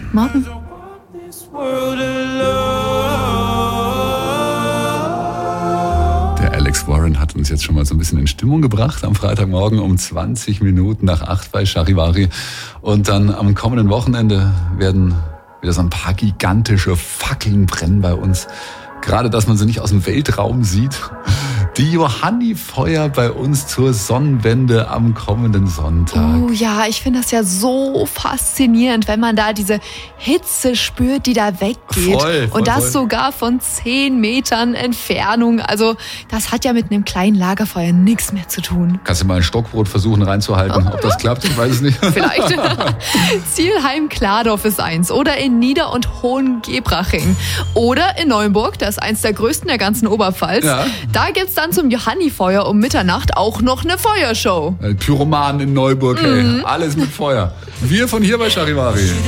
Morgen. Der Alex Warren hat uns jetzt schon mal so ein bisschen in Stimmung gebracht am Freitagmorgen um 20 Minuten nach 8 bei Charivari. Und dann am kommenden Wochenende werden wieder so ein paar gigantische Fackeln brennen bei uns. Gerade, dass man sie nicht aus dem Weltraum sieht. Die Johannifeuer bei uns zur Sonnenwende am kommenden Sonntag. Oh ja, ich finde das ja so faszinierend, wenn man da diese Hitze spürt, die da weggeht. Voll, und das voll. sogar von 10 Metern Entfernung. Also das hat ja mit einem kleinen Lagerfeuer nichts mehr zu tun. Kannst du mal ein Stockbrot versuchen reinzuhalten, ob das klappt? Ich weiß es nicht. Vielleicht. Zielheim-Klardorf ist eins. Oder in Nieder- und Hohengebraching. Oder in Neuenburg, das ist eins der größten der ganzen Oberpfalz. Ja. Da gibt's dann zum Johannifeuer um Mitternacht auch noch eine Feuershow. Pyromanen in Neuburg, hey. Alles mit Feuer. Wir von hier bei Charivari.